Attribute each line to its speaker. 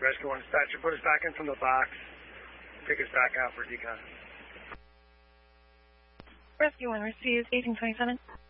Speaker 1: Rescue 1 dispatcher, put us back in from the box. Pick us back out for decon.
Speaker 2: Rescue 1 receives 1827.